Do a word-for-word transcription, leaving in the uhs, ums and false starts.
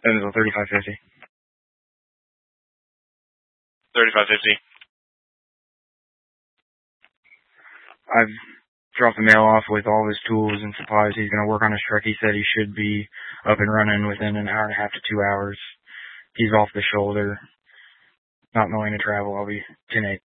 Evansville, thirty-five fifty. thirty-five fifty. I've dropped the mail off with all his tools and supplies. He's going to work on his truck. He said he should be up and running within an hour and a half to two hours. He's off the shoulder. Not knowing to travel, I'll be ten eight.